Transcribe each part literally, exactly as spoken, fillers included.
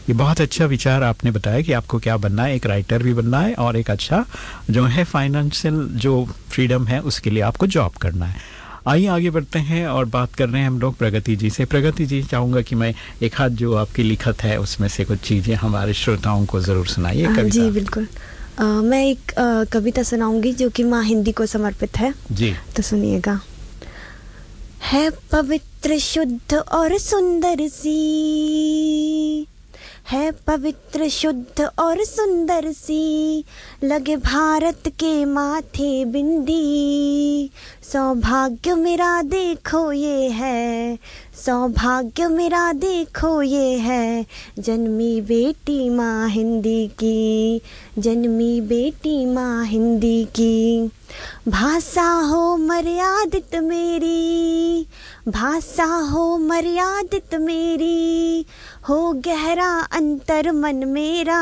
ये बहुत अच्छा विचार आपने बताया कि आपको क्या बनना है, एक राइटर भी बनना है और एक अच्छा जो है फाइनेंशियल जो फ्रीडम है उसके लिए आपको जॉब करना है। आइए आगे बढ़ते हैं और बात कर रहे हैं हम लोग प्रगति जी से। प्रगति जी, चाहूँगा कि मैं एक हाथ जो आपकी लिखत है उसमें से कुछ चीज़ें हमारे श्रोताओं को ज़रूर सुनाइए। कविता। जी बिल्कुल। आ, मैं एक आ, कविता सुनाऊंगी जो कि माँ हिंदी को समर्पित है जी, तो सुनिएगा। है पवित्र शुद्ध और सुंदर सी, है पवित्र शुद्ध और सुंदर सी, लगे भारत के माथे बिंदी। सौभाग्य मेरा देखो ये है, सौभाग्य मेरा देखो ये है, जन्मी बेटी माँ हिंदी की, जन्मी बेटी माँ हिंदी की। भाषा हो मर्यादित मेरी, भाषा हो मर्यादित मेरी, हो गहरा अंतर मन मेरा,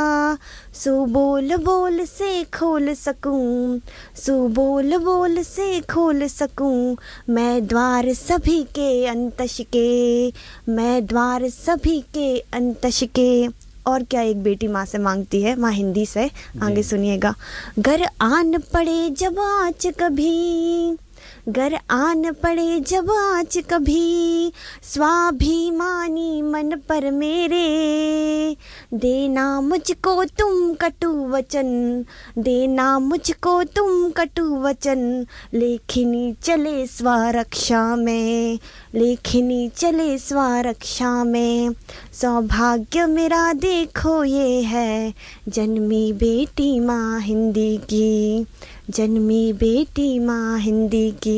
सो बोल बोल से खोल सकूं, सो बोल बोल से खोल सकूं, मैं द्वार सभी के अंतश के, मैं द्वार सभी के अंतश के। और क्या एक बेटी माँ से मांगती है, माँ हिंदी से, आगे सुनिएगा। घर आन पड़े जब आँच कभी, घर आन पड़े जब आँच कभी, स्वाभिमानी मन पर मेरे, देना मुझको तुम कटु वचन, देना मुझको तुम कटु वचन, लेखिनी चले स्वरक्षा में, लेखिनी चले स्वरक्षा में। सौभाग्य मेरा देखो ये है, जन्मी बेटी माँ हिंदी की, जन्मी बेटी माँ हिंदी की।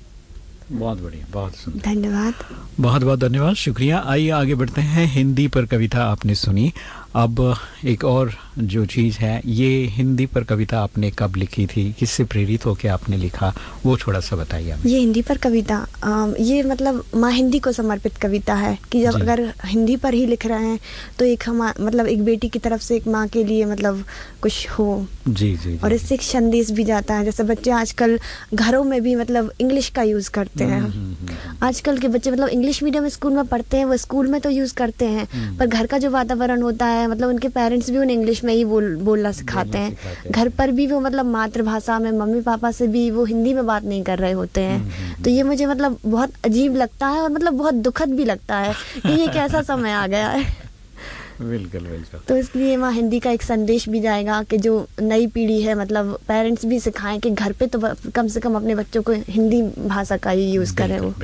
बहुत बढ़िया, बहुत सुंदर, धन्यवाद, बहुत बहुत धन्यवाद, शुक्रिया। आइए आगे बढ़ते हैं। हिंदी पर कविता आपने सुनी, अब एक और जो चीज़ है, ये हिंदी पर कविता आपने कब लिखी थी, किससे प्रेरित होकर आपने लिखा, वो थोड़ा सा बताइए हमें। ये हिंदी पर कविता आ, ये मतलब माँ हिंदी को समर्पित कविता है कि जब अगर हिंदी पर ही लिख रहे हैं तो एक हम मतलब एक बेटी की तरफ से एक माँ के लिए मतलब कुछ हो। जी जी, जी। और इससे एक संदेश भी जाता है। जैसे बच्चे आजकल घरों में भी मतलब इंग्लिश का यूज़ करते हैं। आजकल के बच्चे मतलब इंग्लिश मीडियम स्कूल में पढ़ते हैं, वो स्कूल में तो यूज़ करते हैं, पर घर का जो वातावरण होता है मतलब उनके पेरेंट्स भी उन्हें इंग्लिश में ही बोल बोलना सिखाते हैं। घर पर भी वो मतलब मातृभाषा में मम्मी पापा से भी वो हिंदी में बात नहीं कर रहे होते हैं। तो ये मुझे मतलब बहुत अजीब लगता है और मतलब बहुत दुखद भी लगता है कि ये कैसा समय आ गया है। बिल्कुल बिल्कुल। तो इसलिए माँ हिंदी का एक संदेश भी जाएगा कि जो नई पीढ़ी है मतलब पेरेंट्स भी सिखाएं कि घर पे तो कम से कम अपने बच्चों को हिंदी भाषा का ही यूज़ करें वो।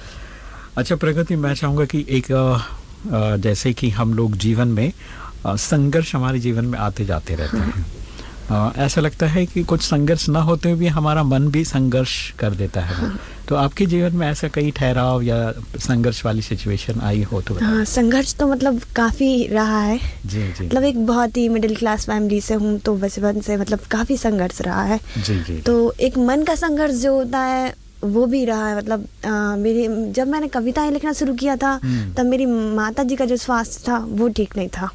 अच्छा प्रगति, मैं चाहूँगा कि एक जैसे कि हम लोग जीवन में संघर्ष हमारे जीवन में आते जाते रहते हैं, आ, ऐसा लगता है कि कुछ संघर्ष ना होते हुए भी हमारा मन भी संघर्ष कर देता है। तो आपके जीवन में ऐसा कई ठहराव या संघर्ष वाली सिचुएशन आई हो तो? हाँ, संघर्ष तो मतलब काफ़ी रहा है। जी जी। मतलब एक बहुत ही मिडिल क्लास फैमिली से हूँ तो बचपन से मतलब काफ़ी संघर्ष रहा है। जी जी। तो एक मन का संघर्ष जो होता है वो भी रहा है। मतलब आ, मेरी जब मैंने कविताएं लिखना शुरू किया था तब मेरी माता जी का जो स्वास्थ्य था वो ठीक नहीं था।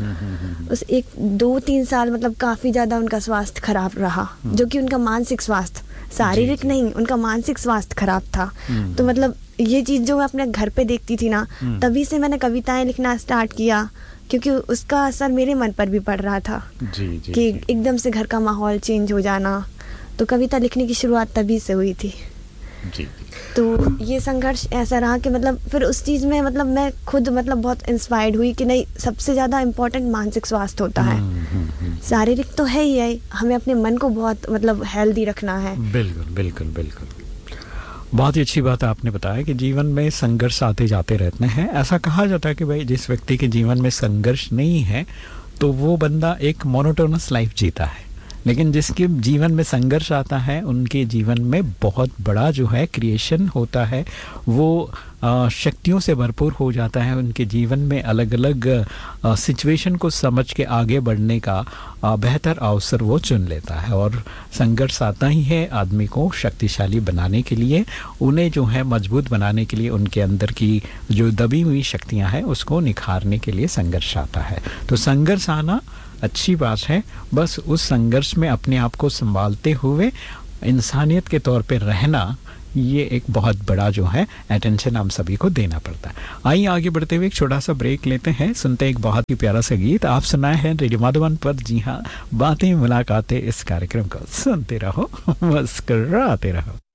उस एक दो तीन साल मतलब काफ़ी ज़्यादा उनका स्वास्थ्य खराब रहा, जो कि उनका मानसिक स्वास्थ्य, शारीरिक नहीं, उनका मानसिक स्वास्थ्य खराब था। तो मतलब ये चीज़ जो मैं अपने घर पे देखती थी ना, तभी से मैंने कविताएं लिखना स्टार्ट किया, क्योंकि उसका असर मेरे मन पर भी पड़ रहा था। जी, जी, कि जी। एकदम से घर का माहौल चेंज हो जाना। तो कविता लिखने की शुरुआत तभी से हुई थी। जी। तो ये संघर्ष ऐसा रहा कि मतलब फिर उस चीज़ में मतलब मैं खुद मतलब बहुत इंस्पायर्ड हुई कि नहीं, सबसे ज़्यादा इम्पोर्टेंट मानसिक स्वास्थ्य होता है। शारीरिक तो है ही है, हमें अपने मन को बहुत मतलब हेल्दी रखना है। बिल्कुल बिल्कुल बिल्कुल। बहुत ही अच्छी बात आपने बताया कि जीवन में संघर्ष आते जाते रहते हैं। ऐसा कहा जाता है कि भाई जिस व्यक्ति के जीवन में संघर्ष नहीं है तो वो बंदा एक मोनोटोनस लाइफ जीता है, लेकिन जिसके जीवन में संघर्ष आता है उनके जीवन में बहुत बड़ा जो है क्रिएशन होता है, वो शक्तियों से भरपूर हो जाता है। उनके जीवन में अलग अलग सिचुएशन को समझ के आगे बढ़ने का आ, बेहतर अवसर वो चुन लेता है। और संघर्ष आता ही है आदमी को शक्तिशाली बनाने के लिए, उन्हें जो है मजबूत बनाने के लिए, उनके अंदर की जो दबी हुई शक्तियाँ हैं उसको निखारने के लिए संघर्ष आता है। तो संघर्ष आना अच्छी बात है, बस उस संघर्ष में अपने आप को संभालते हुए इंसानियत के तौर पे रहना, ये एक बहुत बड़ा जो है अटेंशन हम सभी को देना पड़ता है। आइए आगे बढ़ते हुए एक छोटा सा ब्रेक लेते हैं, सुनते हैं एक बहुत ही प्यारा सा गीत। आप सुनाए हैं रेडियो माधवन पर, जी हाँ, बातें मुलाकातें, इस कार्यक्रम को सुनते रहो, मुस्कुराते रहो।